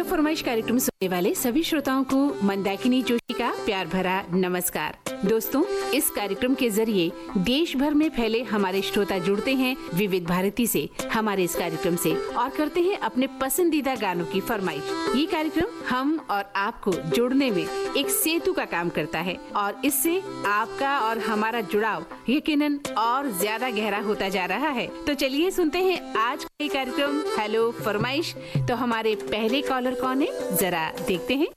फरमाइश कार्यक्रम सुनने वाले सभी श्रोताओं को मंदाकिनी जोशी का प्यार भरा नमस्कार। दोस्तों, इस कार्यक्रम के जरिए देश भर में फैले हमारे श्रोता जुड़ते हैं विविध भारती से, हमारे इस कार्यक्रम से, और करते हैं अपने पसंदीदा गानों की फरमाइश। ये कार्यक्रम हम और आपको जोड़ने में एक सेतु का काम करता है और इससे आपका और हमारा जुड़ाव यकीनन और ज्यादा गहरा होता जा रहा है। तो चलिए सुनते हैं आज का ये कार्यक्रम हेलो फरमाइश। तो हमारे पहले कॉलर कौन है, जरा देखते हैं।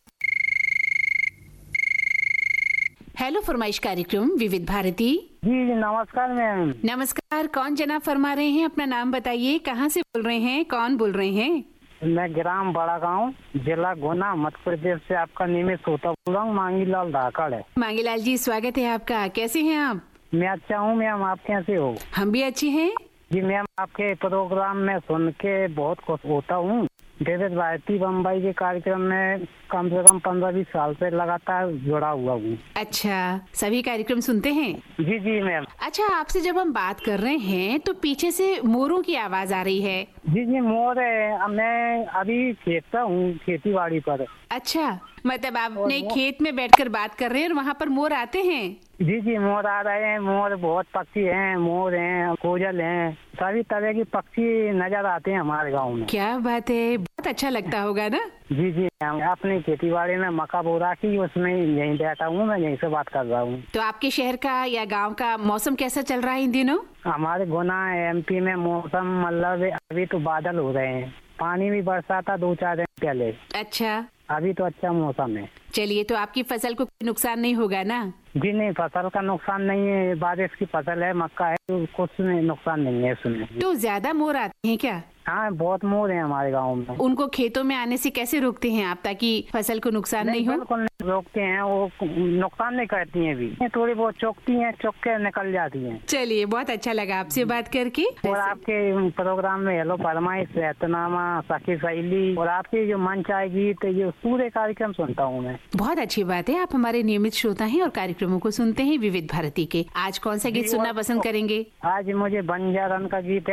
हेलो फरमाइश कार्यक्रम विविध भारती। जी नमस्कार मैम। नमस्कार, कौन जनाब फरमा रहे हैं? अपना नाम बताइए, कहाँ से बोल रहे हैं, कौन बोल रहे हैं? मैं ग्राम बड़ा गांव, जिला गुना, मध्य प्रदेश से आपका नियमित श्रोता बोल रहा हूँ। मांगीलाल धाकड़ है। मांगीलाल जी, स्वागत है आपका। कैसे हैं आप? मैं अच्छा हूँ मैम, आप कैसे हो? हम भी अच्छे हैं जी मैम, आपके प्रोग्राम में सुन के बहुत खुश होता हूँ। विविध भारती बम्बई के कार्यक्रम में कम से कम 15-20 साल से लगातार जुड़ा हुआ हूँ। अच्छा, सभी कार्यक्रम सुनते हैं? जी जी मैम। अच्छा, आपसे जब हम बात कर रहे हैं तो पीछे से मोरों की आवाज आ रही है। जी जी, मोर है। मैं अभी खेतता हूँ, खेती बाड़ी पर। अच्छा, मतलब आप अपने खेत में बैठकर बात कर रहे हैं और वहाँ पर मोर आते हैं? जी जी, मोर आ रहे हैं। मोर बहुत पक्षी हैं, मोर हैं, कोयल हैं, सभी तरह के पक्षी नजर आते हैं हमारे गांव में। क्या बात है, बहुत अच्छा लगता होगा ना? जी जी, अपनी खेती बाड़ी में मक्का बो रखी, उसमें यहीं बैठा हूँ, मैं यहीं से बात कर रहा हूँ। तो आपके शहर का या गांव का मौसम कैसा चल रहा है इन दिनों? हमारे गुना एमपी में मौसम मतलब अभी तो बादल हो रहे हैं, पानी भी बरसा था 2-4 दिन पहले। अच्छा, अभी तो अच्छा मौसम है। चलिए, तो आपकी फसल को कोई नुकसान नहीं होगा ना? जी नहीं, फसल का नुकसान नहीं है, बारिश की फसल है, मक्का है, तो कुछ नुकसान नहीं है इसमें। तो ज्यादा मोर आते हैं क्या? हाँ, बहुत मोर है हमारे गांव में। उनको खेतों में आने से कैसे रोकते हैं आप, ताकि फसल को नुकसान नहीं हो? बिल्कुल नहीं रोकते हैं, वो नुकसान नहीं करती हैं भी, थोड़ी बहुत चौकती हैं, चौक के निकल जाती हैं। चलिए, बहुत अच्छा लगा आपसे बात करके। और आपके प्रोग्राम में हेलो फरमाइश, एहतनामा, सखी सहेली और आपके जो मंच आए गीत, ये पूरे कार्यक्रम सुनता हूँ मैं। बहुत अच्छी बात है, आप हमारे नियमित श्रोता हैं और कार्यक्रमों को सुनते हैं विविध भारती के। आज कौन सा गीत सुनना पसंद करेंगे? आज मुझे बंजारन का गीत है,